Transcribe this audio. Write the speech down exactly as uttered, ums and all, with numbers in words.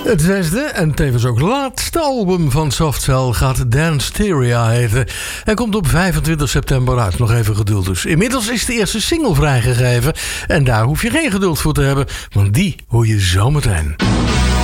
Het zesde en tevens ook laatste album van Softcell gaat Danceteria heten en komt op vijfentwintig september uit. Nog even geduld dus. Inmiddels is de eerste single vrijgegeven en daar hoef je geen geduld voor te hebben, want die hoor je zometeen.